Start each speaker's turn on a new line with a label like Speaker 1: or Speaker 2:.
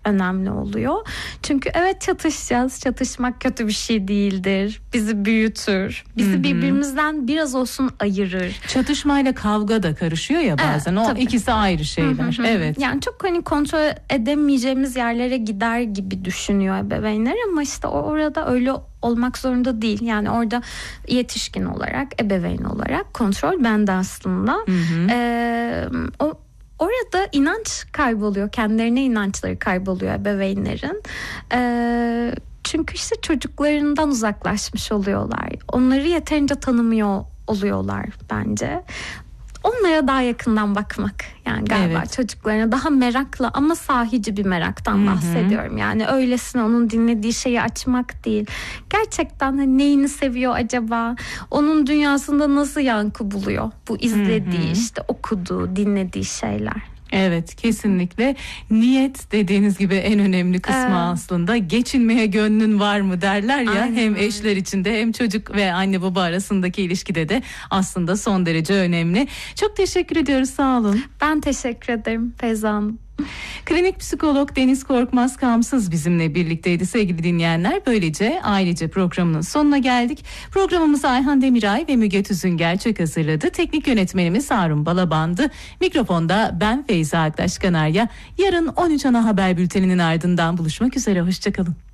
Speaker 1: önemli oluyor. Çünkü evet, çatışacağız. Çatışmak kötü bir şey değildir. Bizi büyütür. Bizi birbirimizden biraz olsun ayırır.
Speaker 2: Çatışmayla kavga da karışıyor ya bazen. O
Speaker 1: tabii.
Speaker 2: ikisi ayrı şeyler. Evet.
Speaker 1: Yani çok kontrol edemeyeceğimiz yerlere gider gibi düşünüyor ebeveynler, ama işte orada öyle olmak zorunda değil. Yani orada yetişkin olarak, ebeveyn olarak kontrol bende aslında. Orada inanç kayboluyor. Kendilerine inançları kayboluyor ebeveynlerin. Çünkü işte çocuklarından uzaklaşmış oluyorlar. Onları yeterince tanımıyor oluyorlar bence. Onlara daha yakından bakmak, yani galiba çocuklarına daha merakla, ama sahici bir meraktan bahsediyorum. Yani öylesine onun dinlediği şeyi açmak değil. Gerçekten neyini seviyor acaba? Onun dünyasında nasıl yankı buluyor bu izlediği, işte okuduğu, dinlediği şeyler.
Speaker 2: Evet, kesinlikle. Niyet dediğiniz gibi en önemli kısmı aslında. Geçinmeye gönlün var mı derler ya. Aynen. Hem eşler içinde hem çocuk ve anne baba arasındaki ilişkide de aslında son derece önemli. Çok teşekkür ediyoruz, sağ olun.
Speaker 1: Ben teşekkür ederim Feyza Hanım.
Speaker 2: Klinik psikolog Deniz Korkmaz Kamsız bizimle birlikteydi sevgili dinleyenler. Böylece ailece programının sonuna geldik. Programımızı Ayhan Demiray ve Müge Tüzünger hazırladı. Teknik yönetmenimiz Harun Balaban'dı. Mikrofonda ben Feyza Aktaş Kanarya. Yarın 13 ana haber bülteninin ardından buluşmak üzere. Hoşçakalın.